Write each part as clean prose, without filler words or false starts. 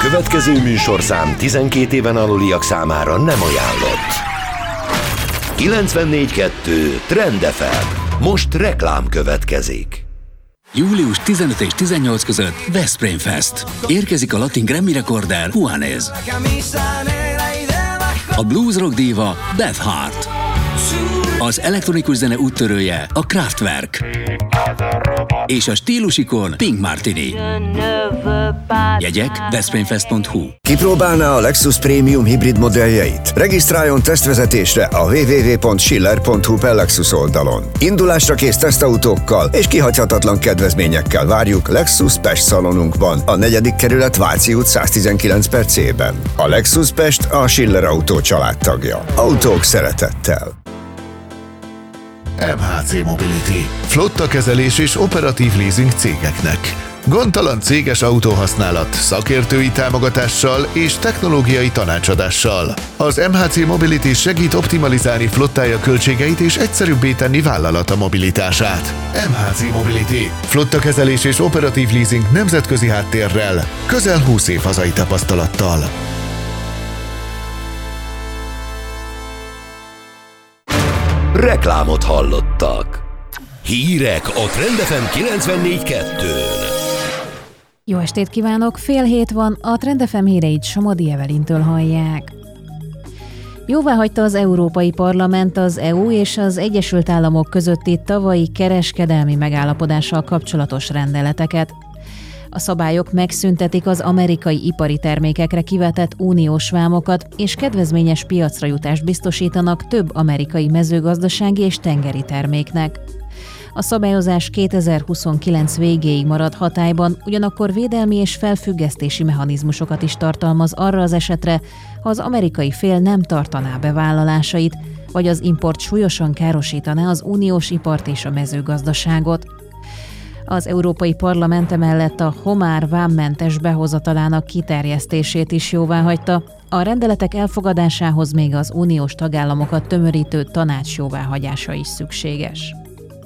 következő műsorszám 12 éven aluliak számára nem ajánlott. 94.2 Trend FM. Most reklám következik. Július 15 és 18 között Veszprém Fest. Érkezik a latin Grammy rekorder Juanes. A blues rock díva Beth Hart. Az elektronikus zene úttörője a Kraftwerk. És a stílusikon Pink Martini. Jegyek veszprémfest.hu. Kipróbálná a Lexus Premium hibrid modelljeit? Regisztráljon tesztvezetésre a www.schiller.hu/Lexus oldalon. Indulásra kész tesztautókkal és kihagyhatatlan kedvezményekkel várjuk Lexus Pest szalonunkban, a 4. kerület Váci út 119/C-ben. A Lexus Pest a Schiller Autó családtagja. Autók szeretettel. MHC Mobility. Flottakezelés és operatív leasing cégeknek. Gondtalan céges autóhasználat, szakértői támogatással és technológiai tanácsadással. Az MHC Mobility segít optimalizálni flottája költségeit és egyszerűbbé tenni vállalata mobilitását. MHC Mobility. Flottakezelés és operatív leasing nemzetközi háttérrel, közel 20 év hazai tapasztalattal. Reklámot hallottak. Hírek a Trend FM 94.2-n. Jó estét kívánok! 6:30 van, a Trend FM híreit Somodi Evelintől hallják. Jóváhagyta az Európai Parlament az EU és az Egyesült Államok közötti tavalyi kereskedelmi megállapodással kapcsolatos rendeleteket. A szabályok megszüntetik az amerikai ipari termékekre kivetett uniós vámokat, és kedvezményes piacra jutást biztosítanak több amerikai mezőgazdasági és tengeri terméknek. A szabályozás 2029 végéig marad hatályban, ugyanakkor védelmi és felfüggesztési mechanizmusokat is tartalmaz arra az esetre, ha az amerikai fél nem tartaná be vállalásait, vagy az import súlyosan károsítaná az uniós ipart és a mezőgazdaságot. Az Európai Parlament emellett a homár vámmentes behozatalának kiterjesztését is jóváhagyta. A rendeletek elfogadásához még az uniós tagállamokat tömörítő tanács jóváhagyása is szükséges.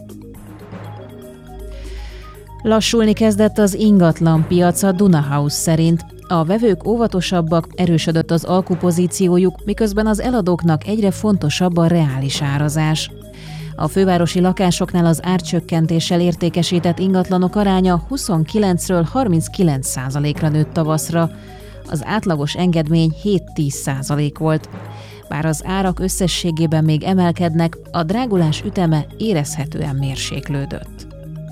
Lassulni kezdett az ingatlanpiac a Dunahouse szerint. A vevők óvatosabbak, erősödött az alkupozíciójuk, miközben az eladóknak egyre fontosabb a reális árazás. A fővárosi lakásoknál az árcsökkentéssel értékesített ingatlanok aránya 29-ről 39%-ra nőtt tavaszra. Az átlagos engedmény 7-10% volt. Bár az árak összességében még emelkednek, a drágulás üteme érezhetően mérséklődött.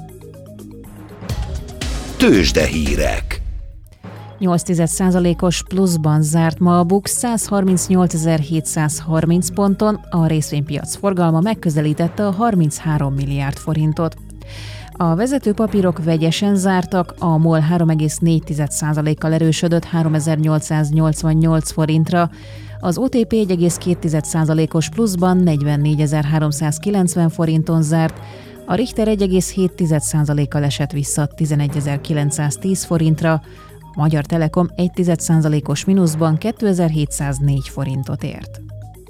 Tőzsdehírek. 0,8%-os pluszban zárt ma a BUX 138.730 ponton, a részvénypiac forgalma megközelítette a 33 milliárd forintot. A vezető papírok vegyesen zártak, a MOL 3,4%-kal erősödött 3888 forintra, az OTP 1,2%-os pluszban 44.390 forinton zárt, a Richter 1,7%-kal esett vissza 11.910 forintra, a Magyar Telekom 1,1%-os mínuszban 2704 forintot ért.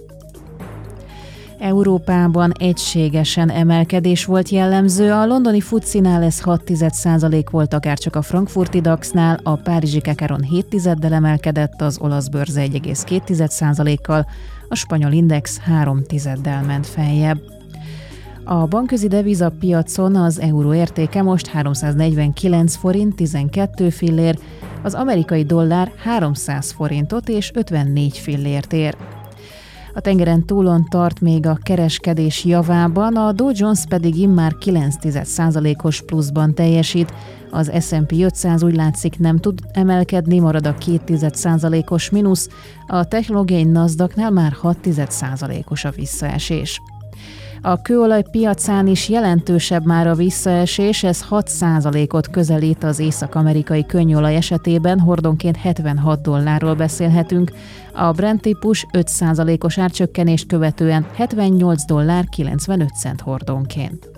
Európában egységesen emelkedés volt jellemző, a londoni FTSE-nál ez 0,6% volt, akárcsak a frankfurti DAX-nál, a párizsi Kakaron 0,7-del emelkedett, az olasz bőrze 1,2%-kal, a spanyol index 0,3-del ment feljebb. A bankközi devizapiacon az euró értéke most 349 forint 12 fillér, az amerikai dollár 300 forintot és 54 fillért ér. A tengeren túlon tart még a kereskedés javában, a Dow Jones pedig immár 9%-os pluszban teljesít, az S&P 500 úgy látszik nem tud emelkedni, marad a 2%-os mínusz, a technológiai Nasdaqnál már 6%-os a visszaesés. A kőolaj piacán is jelentősebb már a visszaesés, ez 6%-ot közelít az észak-amerikai könnyolaj esetében, hordonként $76 beszélhetünk, a Brent típus 5%-os árcsökkenést követően $78.95 hordonként.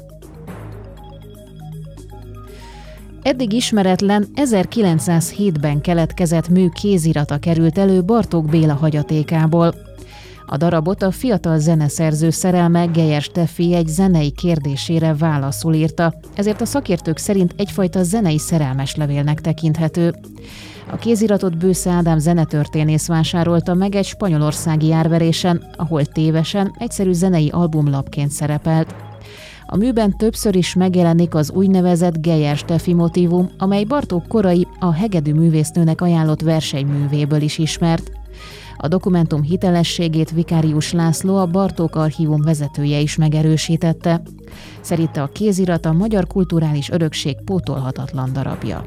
Eddig ismeretlen 1907-ben keletkezett mű kézirata került elő Bartók Béla hagyatékából. A darabot a fiatal zeneszerző szerelme Geyer Steffi egy zenei kérdésére válaszul írta, ezért a szakértők szerint egyfajta zenei szerelmeslevélnek tekinthető. A kéziratot Bősze Ádám zenetörténész vásárolta meg egy spanyolországi árverésen, ahol tévesen egyszerű zenei albumlapként szerepelt. A műben többször is megjelenik az úgynevezett Geyer Steffi motívum, amely Bartók korai, a hegedű művésznőnek ajánlott versenyművéből is ismert. A dokumentum hitelességét Vikárius László, a Bartók Archívum vezetője is megerősítette. Szerinte a kézirat a magyar kulturális örökség pótolhatatlan darabja.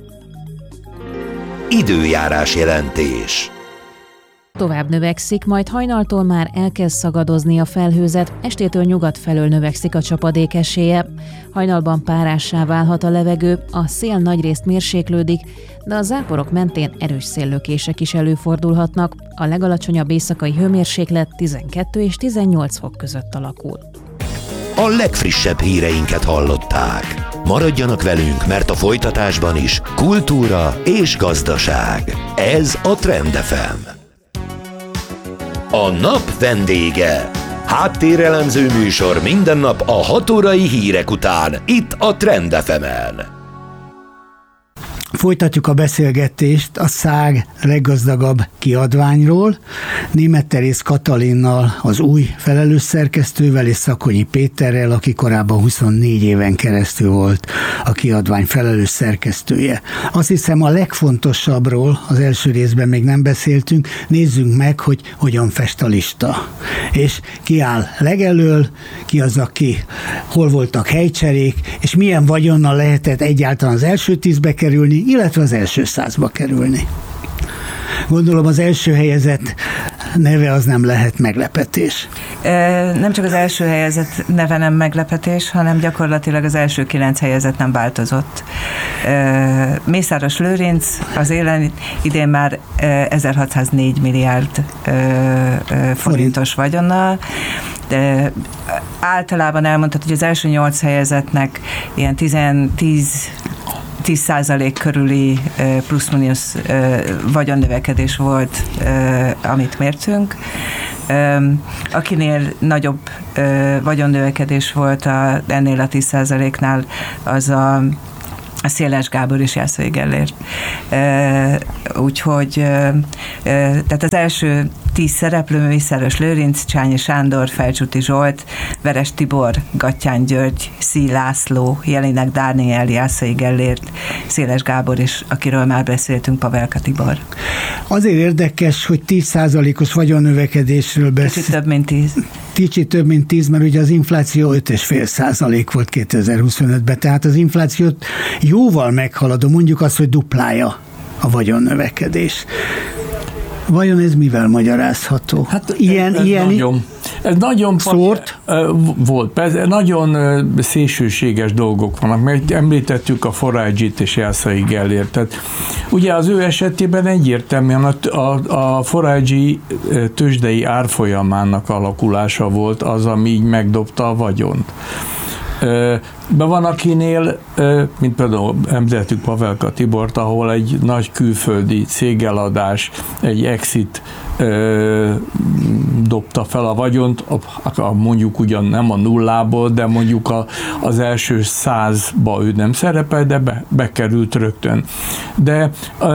Időjárás jelentés. Tovább növekszik, majd hajnaltól már elkezd szagadozni a felhőzet, estétől nyugat felől növekszik a csapadék esélye. Hajnalban párássá válhat a levegő, a szél nagyrészt mérséklődik, de a záporok mentén erős széllökések is előfordulhatnak. A legalacsonyabb éjszakai hőmérséklet 12 és 18 fok között alakul. A legfrissebb híreinket hallották. Maradjanak velünk, mert a folytatásban is kultúra és gazdaság. Ez a Trend FM. A nap vendége. Háttérelemző műsor minden nap a 6 órai hírek után, itt a Trend FM-en. Folytatjuk a beszélgetést a SZÁG leggazdagabb kiadványról. Németh Teréz Katalinnal, az új felelős szerkesztővel, és Szakonyi Péterrel, aki korábban 24 éven keresztül volt a kiadvány felelős szerkesztője. Azt hiszem, a legfontosabbról az első részben még nem beszéltünk, nézzünk meg, hogy hogyan fest a lista. És ki áll legelől, ki az, aki, hol voltak helycserék, és milyen vagyonnal lehetett egyáltalán az első 10-be kerülni, illetve az első 100-ba kerülni. Gondolom az első helyezett neve az nem lehet meglepetés. Nem csak az első helyezett neve nem meglepetés, hanem gyakorlatilag az első 9 helyezett nem változott. Mészáros Lőrinc az élen idén már 1604 milliárd forintos vagyonnal, de általában elmondható, hogy az első 8 helyezettnek ilyen 10% körüli plusz-minusz vagyonnövekedés volt, amit mértünk. Akinél nagyobb vagyonnövekedés volt ennél a 10%-nál, az a Széles Gábor és Jászai Gellért. Úgyhogy tehát az első 10 szereplő, Mészáros Lőrinc, Csányi Sándor, Felcsúti Zsolt, Veres Tibor, Gattyán György, Szí László, Jelinek Dániel, Jászai Gellért, Széles Gábor, és akiről már beszéltünk, Pavelka Tibor. Azért érdekes, hogy 10%-os vagyonnövekedésről beszél. Kicsit több mint 10. Kicsit több mint 10, mert ugye az infláció 5,5% volt 2025-ben, tehát az inflációt jóval meghaladó, mondjuk azt, hogy duplája a vagyonnövekedés. Vajon ez mivel magyarázható? Hát ez nagyon szórt volt. Persze, nagyon szélsőséges dolgok vannak, mert említettük a Forágyit és Jászai Gellért. Tehát ugye az ő esetében egyértelműen a Forágyi tőzsdei árfolyamának alakulása volt az, ami így megdobta a vagyont. De van akinél, mint például említettük Pavelka Tibort, ahol egy nagy külföldi cégeladás, egy exit dobta fel a vagyont, mondjuk ugyan nem a nullából, de mondjuk az első 100-ba ő nem szerepel, de bekerült rögtön. De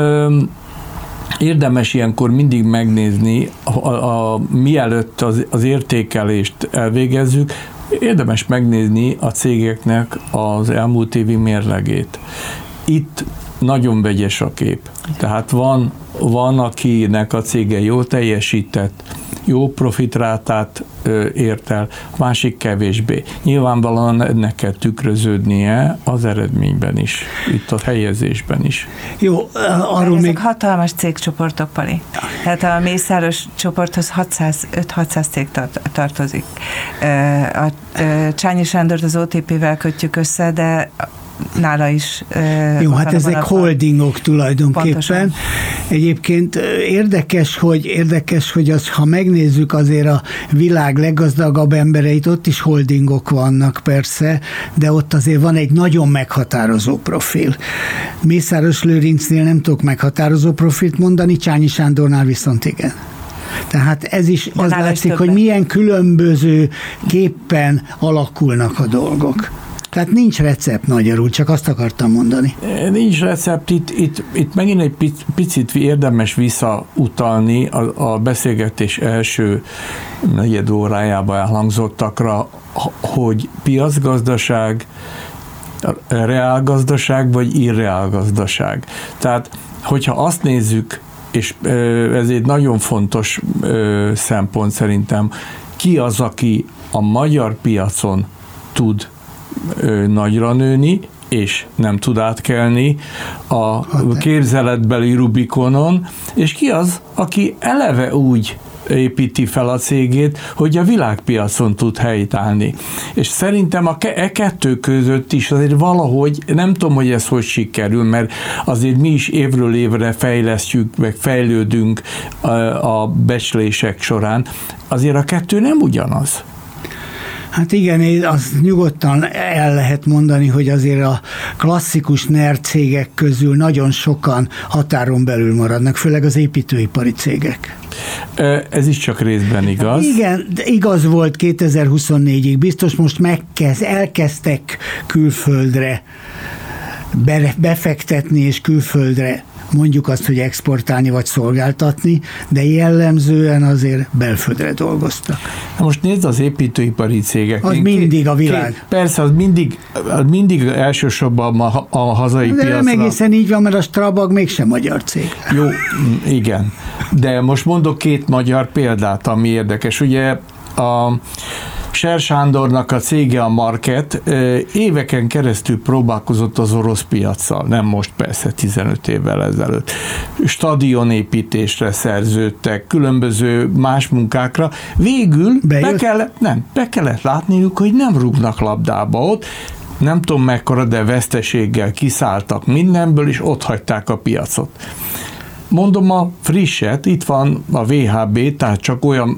érdemes ilyenkor mindig megnézni, mielőtt az értékelést elvégezzük, érdemes megnézni a cégeknek az elmúlt évi mérlegét. Itt nagyon vegyes a kép. Tehát van akinek a cége jól teljesített, jó profitrátát ért el, másik kevésbé. Nyilvánvalóan ennek kell tükröződnie az eredményben is, itt a helyezésben is. Jó, arról ezek hatalmas cégcsoportok, Pali. Tehát a Mészáros csoporthoz 5-600 cég tartozik. A Csányi Sándort az OTP-vel kötjük össze, de nála is. Jó, hát ezek holdingok tulajdonképpen. Pontosan. Egyébként érdekes, hogy ha megnézzük azért a világ leggazdagabb embereit, ott is holdingok vannak persze, de ott azért van egy nagyon meghatározó profil. Mészáros Lőrincnél nem tudok meghatározó profilt mondani, Csányi Sándornál viszont igen. Tehát ez is az látszik, hogy milyen különböző képpen alakulnak a dolgok. Tehát nincs recept magyarul, csak azt akartam mondani. Nincs recept, itt megint egy picit érdemes visszautalni a beszélgetés első negyed órájában elhangzottakra, hogy piacgazdaság, reálgazdaság vagy irreálgazdaság. Tehát, hogyha azt nézzük, és ez egy nagyon fontos szempont szerintem, ki az, aki a magyar piacon tud nagyra nőni, és nem tud átkelni a képzeletbeli Rubikonon, és ki az, aki eleve úgy építi fel a cégét, hogy a világpiacon tud helytállni. És szerintem a kettő között is azért valahogy, nem tudom, hogy ez hogy sikerül, mert azért mi is évről évre fejlesztjük, meg fejlődünk a becslések során, azért a kettő nem ugyanaz. Hát igen, azt nyugodtan el lehet mondani, hogy azért a klasszikus nerd cégek közül nagyon sokan határon belül maradnak, főleg az építőipari cégek. Ez is csak részben igaz. Igen, de igaz volt 2024-ig. Biztos most elkezdtek külföldre befektetni, és külföldre mondjuk azt, hogy exportálni vagy szolgáltatni, de jellemzően azért belföldre dolgoztak. Na most nézd az építőipari cégek. Az mindig a világ. Persze, az mindig elsősorban a hazai piacra. De nem egészen így van, mert a Strabag mégsem magyar cég. Jó, igen. De most mondok két magyar példát, ami érdekes. Ugye a Ser Sándornak a cége, a Market, éveken keresztül próbálkozott az orosz piaccal, nem most persze, 15 évvel ezelőtt. Stadionépítésre szerződtek, különböző más munkákra. Végül be kellett látniuk, hogy nem rúgnak labdába ott, nem tudom mekkora, de veszteséggel kiszálltak mindenből, és ott hagyták a piacot. Mondom a frisset, itt van a VHB, tehát csak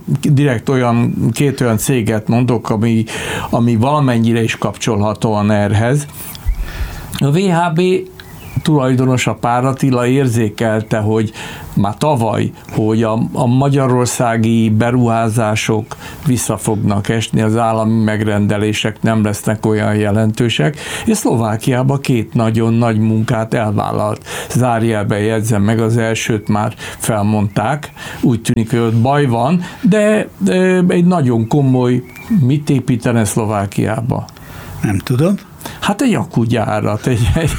két olyan céget mondok, ami valamennyire is kapcsolható a NER-hez. A VHB tulajdonosa Pár Attila érzékelte, hogy már tavaly, hogy a magyarországi beruházások vissza fognak esni, az állami megrendelések nem lesznek olyan jelentősek, és Szlovákiában 2 nagyon nagy munkát elvállalt. Zárójelben jegyzem meg, az elsőt már felmondták, úgy tűnik, hogy ott baj van, de egy nagyon komoly, mit építene Szlovákiába? Nem tudom. Hát egy akkugyárat,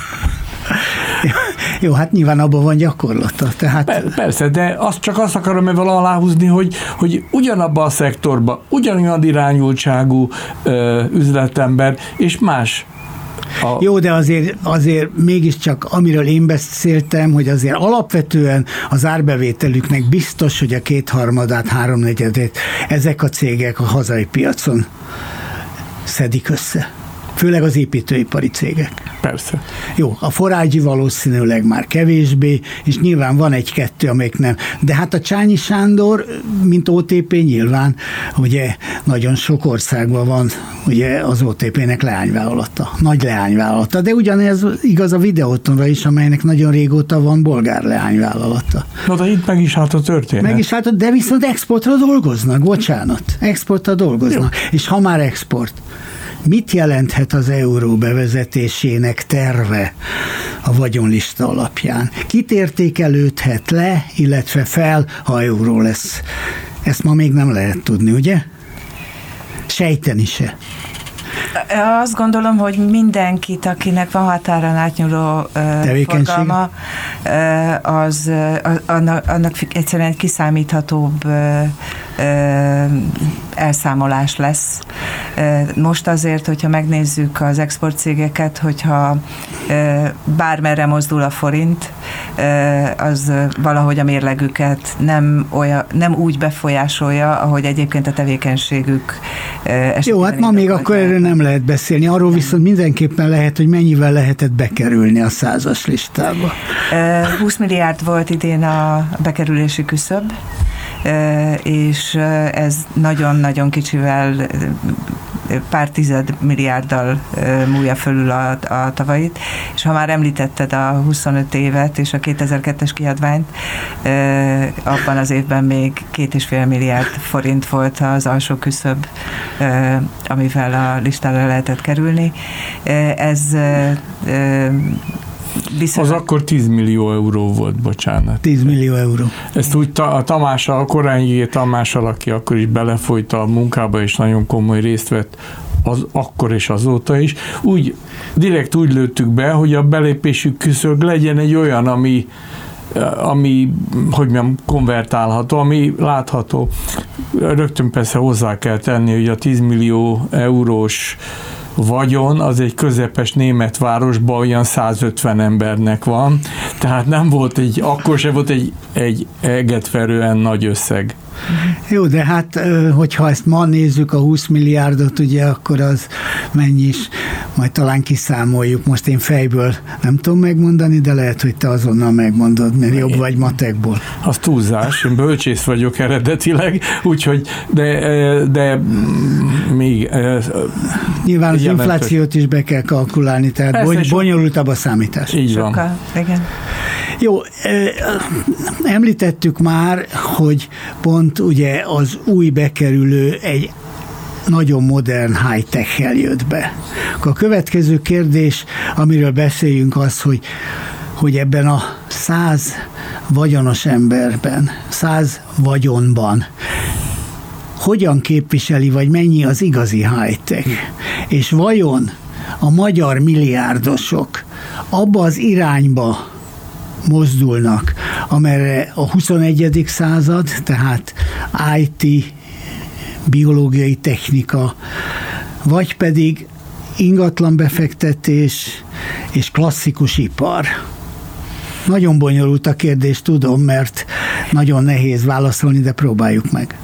Jó, hát nyilván abban van gyakorlata. Tehát... Persze, de csak azt akarom ebből aláhúzni, hogy ugyanabban a szektorban ugyanolyan irányultságú üzletember és más. Jó, de azért mégiscsak, amiről én beszéltem, hogy azért alapvetően az árbevételüknek biztos, hogy a 2/3, 3/4 ezek a cégek a hazai piacon szedik össze. Főleg az építőipari cégek. Persze. Jó, a Forágyi valószínűleg már kevésbé, és nyilván van 1-2, amelyik nem. De hát a Csányi Sándor, mint OTP nyilván, ugye nagyon sok országban van ugye az OTP-nek leányvállalata, nagy leányvállalata, de ugyanez igaz a Videótonra is, amelynek nagyon régóta van bolgár leányvállalata. Na de itt meg is állt a történet. Meg is állt, de viszont exportra dolgoznak, bocsánat. Exportra dolgoznak. Jó. És ha már export, mit jelenthet az euró bevezetésének terve a vagyonlista alapján? Kit értékelődhet le, illetve fel, ha euró lesz? Ezt ma még nem lehet tudni, ugye? Sejteni se. Azt gondolom, hogy mindenkit, akinek van határon átnyúló forgalma, annak egyszerűen egy kiszámíthatóbb elszámolás lesz. Most azért, hogyha megnézzük az exportcégeket, hogyha bármerre mozdul a forint, az valahogy a mérlegüket nem úgy befolyásolja, ahogy egyébként a tevékenységük Jó, hát ma még akkor erről nem lehet beszélni. Arról viszont mindenképpen lehet, hogy mennyivel lehetett bekerülni a 100-as listába. 20 milliárd volt idén a bekerülési küszöb, és ez nagyon-nagyon kicsivel pár 10 milliárddal múlja fölül a tavait, és ha már említetted a 25 évet és a 2002-es kiadványt, abban az évben még 2,5 milliárd forint volt az alsó küszöb, amivel a listára lehetett kerülni. Ez az akkor 10 millió euró volt, bocsánat. 10 millió euró. Ezt úgy a Tamással, a Korányi Tamással, aki akkor is belefolyt a munkába, és nagyon komoly részt vett akkor és azóta is, direkt úgy lőttük be, hogy a belépésük küszög legyen egy olyan, ami hogy mondjam, konvertálható, ami látható. Rögtön persze hozzá kell tenni, hogy a 10 millió eurós vagyon az egy közepes német városban olyan 150 embernek van, tehát nem volt akkor se volt egy egetverően nagy összeg. Jó, de hát, hogyha ezt ma nézzük, a 20 milliárdot, ugye, akkor az mennyi is, majd talán kiszámoljuk. Most én fejből nem tudom megmondani, de lehet, hogy te azonnal megmondod, mert jobb vagy matekból. Az túlzás, én bölcsész vagyok eredetileg, úgyhogy, de még... Nyilván az inflációt is be kell kalkulálni, tehát persze, bonyolultabb a számítás. Így van. Sokkal, igen. Jó, említettük már, hogy pont ugye az új bekerülő egy nagyon modern high-tech-hel jött be. A következő kérdés, amiről beszéljünk, az, hogy ebben a 100 vagyonos emberben, 100 vagyonban hogyan képviseli, vagy mennyi az igazi high-tech, és vajon a magyar milliárdosok abba az irányba mozdulnak, amerre a 21. század, tehát IT, biológiai technika, vagy pedig ingatlan befektetés és klasszikus ipar. Nagyon bonyolult a kérdés, tudom, mert nagyon nehéz válaszolni, de próbáljuk meg.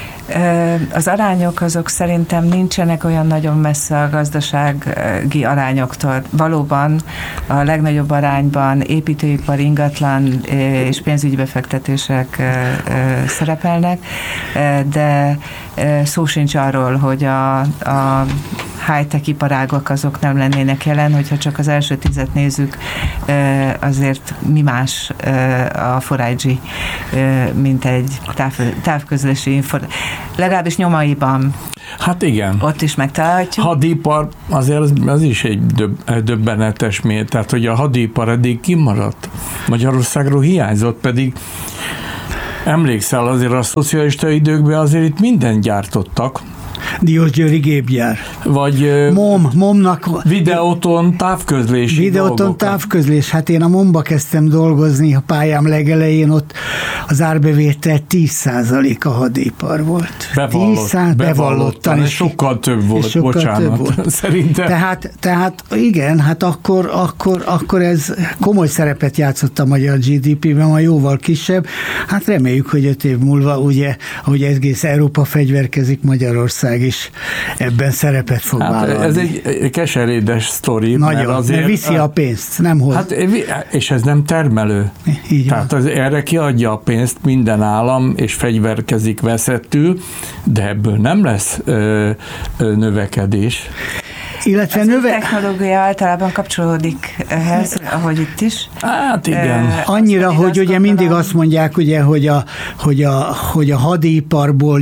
Az arányok azok szerintem nincsenek olyan nagyon messze a gazdasági arányoktól. Valóban a legnagyobb arányban építőipar, ingatlan és pénzügyi befektetések szerepelnek, de szó sincs arról, hogy a high-tech iparágok azok nem lennének jelen, hogyha csak az első 10 nézzük, azért mi más a 4G, mint egy távközlési legalábbis nyomaiban. Hát igen. Ott is megtalálhatjuk. Hadipar, azért az is egy döbbenetes mér, tehát hogy a hadipar eddig kimaradt. Magyarországról hiányzott, pedig emlékszel, azért a szocialista időkben azért itt mindent gyártottak. Diósgyőri gépgyár. Vagy MOM-nak... Videóton távközlési Videóton távközlés. Hát én a MOM-ba kezdtem dolgozni a pályám legelején, ott az árbevétel 10% a hadipar volt. Bevallottan. És sokkal több volt, bocsánat. Szerintem. Tehát igen, hát akkor ez komoly szerepet játszott a magyar GDP-ben, ma jóval kisebb. Hát reméljük, hogy 5 év múlva, ugye, ahogy egész Európa fegyverkezik, Magyarország is ebben szerepet fog vállalni. Ez egy keserédes sztori. Nagyon, mert viszi a pénzt, nem hoz. Hát, és ez nem termelő. Így tehát erre kiadja a pénzt minden állam, és fegyverkezik veszettül, de ebből nem lesz növekedés. Illetve technológia általában kapcsolódik ehhez, ahogy itt is. Hát igen. Annyira, hogy ugye mindig azt mondják, ugye, hogy a hadiparból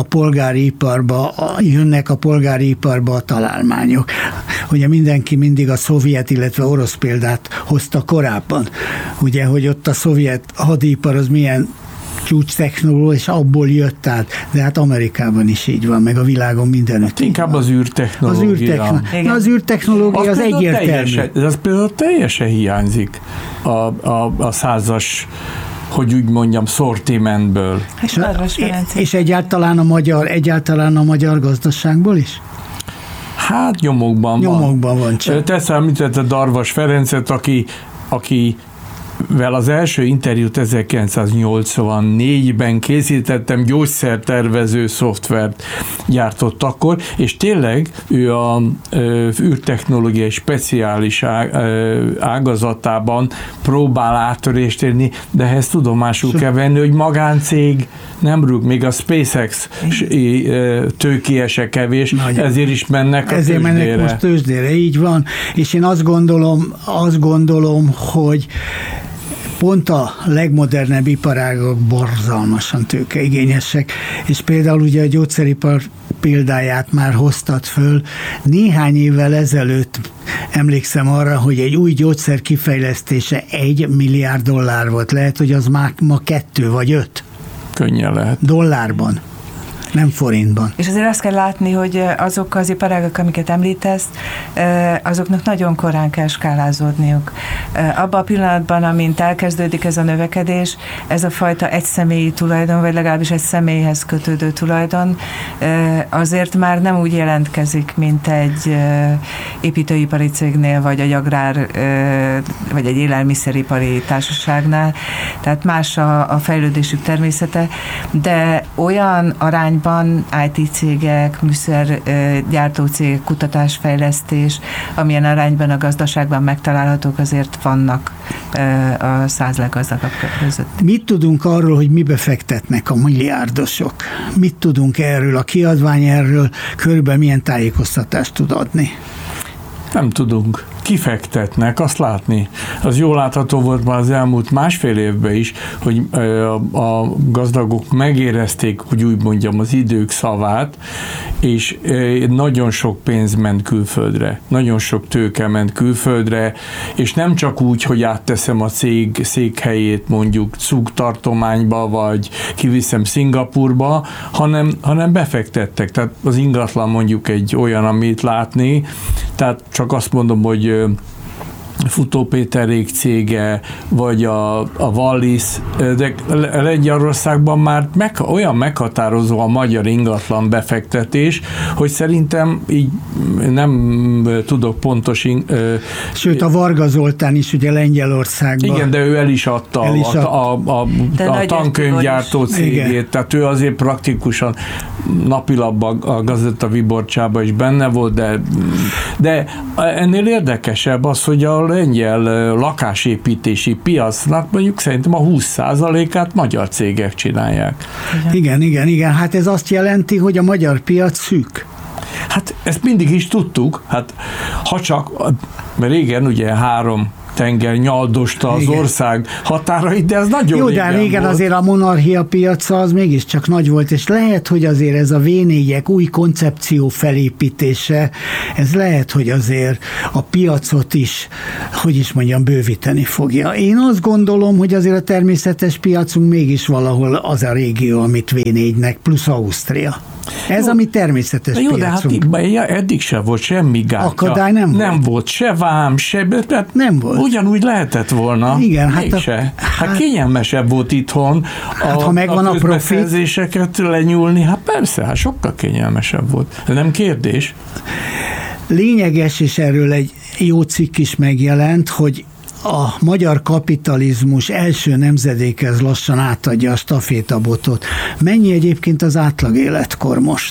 jönnek a polgári iparba a találmányok. Ugye mindenki mindig a szovjet, illetve orosz példát hozta korábban. Ugye, hogy ott a szovjet hadipar az milyen csúcs technológia, és abból jött át, de hát Amerikában is így van, meg a világon mindenütt. Inkább az űrtechnológia. Az űrtechnológia az egyértelmű. Ez például teljesen hiányzik a 100-as, hogy úgy mondjam, szortimentből. És egyáltalán a magyar gazdaságból is? Hát nyomokban van csak. Tesz említette Darvas Ferencet, aki az első interjút 1984-ben készítettem, gyógyszertervező szoftvert gyártott akkor, és tényleg ő a űrtechnológiai speciális ágazatában próbál áttörést érni, de ehhez tudomásul kell venni, hogy magáncég nem rúg, még a SpaceX tőkéje se kevés, ezért is mennek a tőzsdére. Ezért mennek most tőzsdére, így van, és én azt gondolom, hogy pont a legmodernebb iparágok borzalmasan tőkeigényesek, és például ugye a gyógyszeripar példáját már hoztad föl. Néhány évvel ezelőtt emlékszem arra, hogy egy új gyógyszer kifejlesztése $1 milliárd volt. Lehet, hogy az ma 2 vagy 5. Könnyen lehet. Dollárban. Nem forintban. És azért azt kell látni, hogy azok az iparágak, amiket említesz, azoknak nagyon korán kell skálázódniuk. Abban a pillanatban, amint elkezdődik ez a növekedés, ez a fajta egyszemélyi tulajdon, vagy legalábbis egy személyhez kötődő tulajdon, azért már nem úgy jelentkezik, mint egy építőipari cégnél, vagy egy agrár, vagy egy élelmiszeripari társaságnál. Tehát más a fejlődésük természete, de olyan arányban IT cégek, műszergyártó cégek, kutatásfejlesztés, amilyen arányban a gazdaságban megtalálhatók, azért vannak a 100 leggazdagabb között. Mit tudunk arról, hogy mibe fektetnek a milliárdosok? Mit tudunk erről? A kiadvány erről körülbelül milyen tájékoztatást tud adni? Nem tudunk. Kifektetnek, azt látni. Az jól látható volt már az elmúlt másfél évben is, hogy a gazdagok megérezték, hogy úgy mondjam, az idők szavát, és nagyon sok pénz ment külföldre, nagyon sok tőke ment külföldre, és nem csak úgy, hogy átteszem a cég székhelyét mondjuk Zug tartományba, vagy kiviszem Szingapurba, hanem befektettek. Tehát az ingatlan mondjuk egy olyan, amit látni, tehát csak azt mondom, hogy Futó Péterék cége, vagy a Wallis, de Lengyelországban már olyan meghatározó a magyar ingatlan befektetés, hogy szerintem így nem tudok pontos... Sőt, a Varga Zoltán is ugye Lengyelországban. Igen, de ő el is adta a tankönyvgyártó cégét, igen. Tehát ő azért praktikusan napilapban a Gazetta Viborcsában is benne volt, de ennél érdekesebb az, hogy a lengyel lakásépítési piacnak mondjuk szerintem a 20%-át magyar cégek csinálják. Igen. Hát ez azt jelenti, hogy a magyar piac szűk. Hát ezt mindig is tudtuk, hát ha csak, mert régen ugye 3 tenger nyaldosta az ország határait, de ez nagyon jó, de régen volt. Azért a monarchia piaca az mégiscsak nagy volt, és lehet, hogy azért ez a V4-ek új koncepció felépítése, ez lehet, hogy azért a piacot is, hogy is mondjam, bővíteni fogja. Én azt gondolom, hogy azért a természetes piacunk mégis valahol az a régió, amit V4-nek, plusz Ausztria. Ez jó, a mi természetes jó, piacunk. De hát eddig se volt semmi gátja. Akadály nem volt. Nem volt se vám, se... Nem volt. Ugyanúgy lehetett volna. Igen, hát kényelmesebb volt itthon ha megvan a közbeszerzéseket lenyúlni. Hát persze, hát sokkal kényelmesebb volt. De nem kérdés. Lényeges, és erről egy jó cikk is megjelent, hogy a magyar kapitalizmus első nemzedékhez lassan átadja a stafétabotot. Mennyi egyébként az átlag életkor most?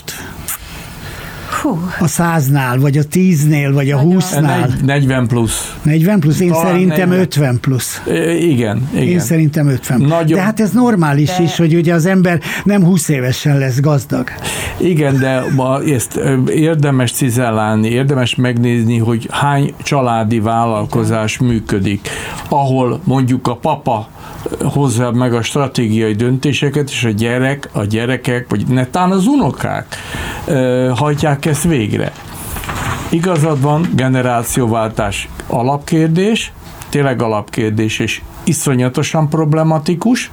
A 100-nál, vagy a 10-nél, vagy a 20-nál? 40 plusz. 40 plusz? Én szerintem 50 plusz. Igen. Én szerintem 50. Nagyon. De hát ez normális is, hogy ugye az ember nem 20 évesen lesz gazdag. Igen, de ezt érdemes cizellálni, érdemes megnézni, hogy hány családi vállalkozás működik, ahol mondjuk a papa hozza meg a stratégiai döntéseket, és a gyerekek, vagy netán az unokák hajtják ezt végre. Igazad van, generációváltás alapkérdés, tényleg alapkérdés, és iszonyatosan problematikus,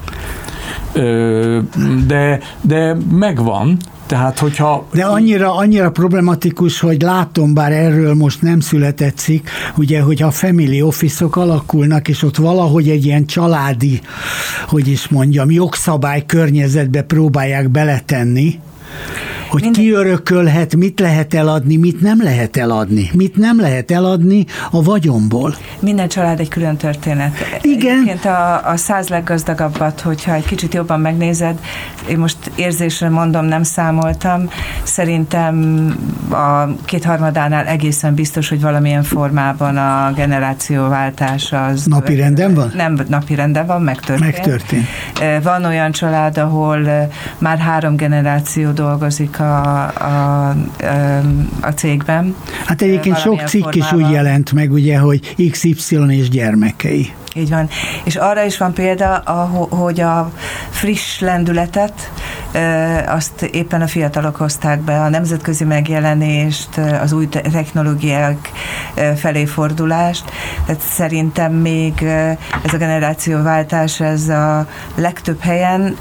de megvan. Tehát, hogyha... De annyira problematikus, hogy látom, bár erről most nem született cikk, ugye, hogy a family office-ok alakulnak, és ott valahogy egy ilyen családi, hogy is mondjam, jogszabály környezetbe próbálják beletenni, Hogy ki örökölhet, mit lehet eladni, mit nem lehet eladni. Mit nem lehet eladni a vagyomból. Minden család egy külön történet. Igen. Egyébként a 100 leggazdagabbat, hogyha egy kicsit jobban megnézed, én most érzésre mondom, nem számoltam, szerintem a 2/3 egészen biztos, hogy valamilyen formában a generációváltás az... Napirenden van? Nem napirenden van, megtörtént. Van olyan család, ahol már 3 generáció dolgozik a cégben. Hát egyébként sok cikk is úgy jelent meg, ugye, hogy XY és gyermekei. Így van. És arra is van példa, hogy a friss lendületet azt éppen a fiatalok hozták be, a nemzetközi megjelenést, az új technológiák felé fordulást. Tehát szerintem még ez a generációváltás, ez a legtöbb helyen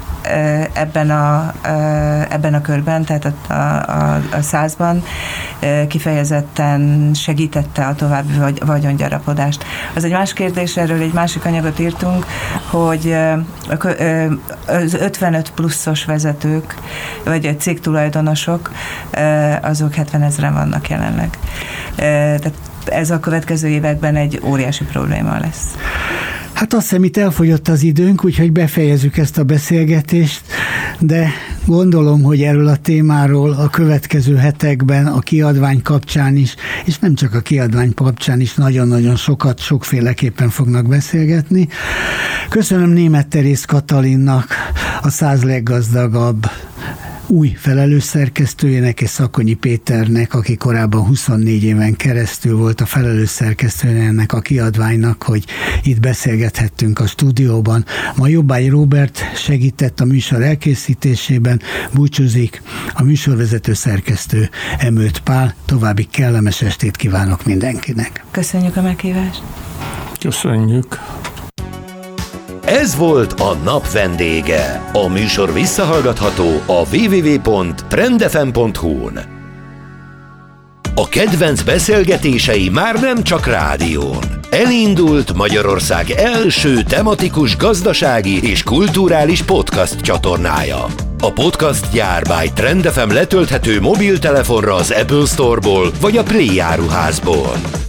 ebben a körben, tehát a 100-ban kifejezetten segítette a további vagyongyarapodást. Az egy más kérdés, erről egy másik anyagot írtunk, hogy az 55 pluszos vezetők, vagy cégtulajdonosok, azok 70 000-en vannak jelenleg. Tehát ez a következő években egy óriási probléma lesz. Hát azt hiszem, itt elfogyott az időnk, úgyhogy befejezzük ezt a beszélgetést, de gondolom, hogy erről a témáról a következő hetekben a kiadvány kapcsán is, és nem csak a kiadvány kapcsán is nagyon-nagyon sokat, sokféleképpen fognak beszélgetni. Köszönöm Németh Teréz Katalinnak, a 100 leggazdagabb új felelős szerkesztőjének, és Szakonyi Péternek, aki korábban 24 éven keresztül volt a felelős szerkesztője ennek a kiadványnak, hogy itt beszélgethettünk a stúdióban. Ma Jobbágy Róbert segített a műsor elkészítésében, búcsúzik a műsorvezető szerkesztő Emőt Pál. További kellemes estét kívánok mindenkinek. Köszönjük a meghívást. Köszönjük. Ez volt a nap vendége. A műsor visszahallgatható a www.trendfm.hu-n. A kedvenc beszélgetései már nem csak rádión. Elindult Magyarország első tematikus gazdasági és kulturális podcast csatornája. A podcast gyár by Trend FM letölthető mobiltelefonra az Apple Store-ból vagy a Play áruházból.